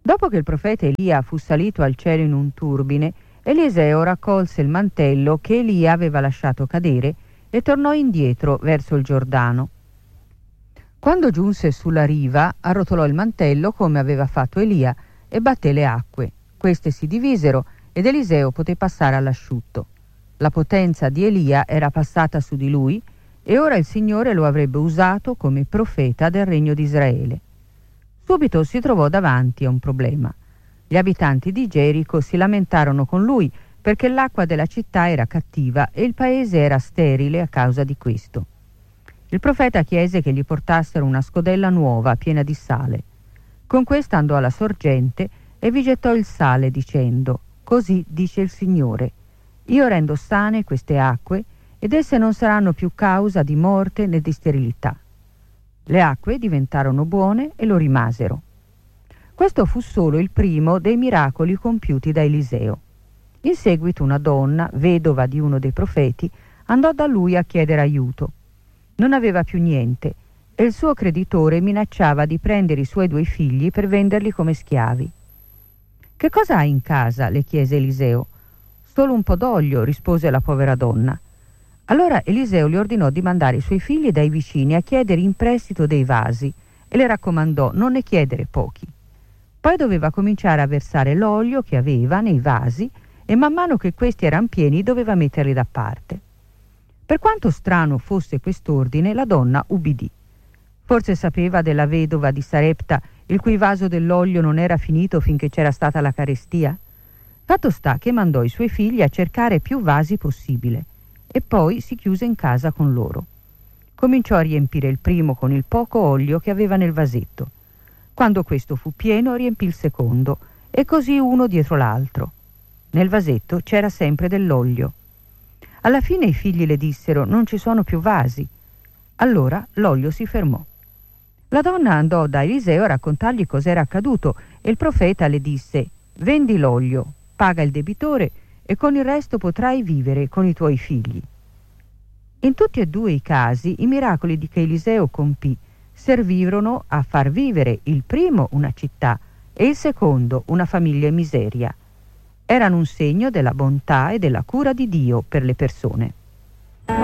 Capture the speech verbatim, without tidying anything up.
Dopo che il profeta Elia fu salito al cielo in un turbine, Eliseo raccolse il mantello che Elia aveva lasciato cadere e tornò indietro verso il Giordano. Quando giunse sulla riva, arrotolò il mantello come aveva fatto Elia e batté le acque. Queste si divisero ed Eliseo poté passare all'asciutto. La potenza di Elia era passata su di lui e ora il Signore lo avrebbe usato come profeta del regno di Israele. Subito si trovò davanti a un problema. Gli abitanti di Gerico si lamentarono con lui perché l'acqua della città era cattiva e il paese era sterile a causa di questo. Il profeta chiese che gli portassero una scodella nuova piena di sale. Con questa andò alla sorgente e vi gettò il sale dicendo: «Così dice il Signore, io rendo sane queste acque ed esse non saranno più causa di morte né di sterilità». Le acque diventarono buone e lo rimasero. Questo fu solo il primo dei miracoli compiuti da Eliseo. In seguito una donna, vedova di uno dei profeti, andò da lui a chiedere aiuto. Non aveva più niente e il suo creditore minacciava di prendere i suoi due figli per venderli come schiavi. «Che cosa hai in casa?» le chiese Eliseo. «Solo un po' d'olio», rispose la povera donna. Allora Eliseo gli ordinò di mandare i suoi figli dai vicini a chiedere in prestito dei vasi e le raccomandò: non ne chiedere pochi. Poi doveva cominciare a versare l'olio che aveva nei vasi e man mano che questi erano pieni doveva metterli da parte. Per quanto strano fosse quest'ordine, la donna ubbidì. Forse sapeva della vedova di Sarepta, il cui vaso dell'olio non era finito finché c'era stata la carestia? Fatto sta che mandò i suoi figli a cercare più vasi possibile e poi si chiuse in casa con loro. Cominciò a riempire il primo con il poco olio che aveva nel vasetto. Quando questo fu pieno, riempì il secondo e così uno dietro l'altro. Nel vasetto c'era sempre dell'olio. Alla fine i figli le dissero: «Non ci sono più vasi». Allora l'olio si fermò. La donna andò da Eliseo a raccontargli cos'era accaduto e il profeta le disse: «Vendi l'olio, paga il debitore e con il resto potrai vivere con i tuoi figli». In tutti e due i casi i miracoli di che Eliseo compì servirono a far vivere il primo una città e il secondo una famiglia in miseria. Erano un segno della bontà e della cura di Dio per le persone.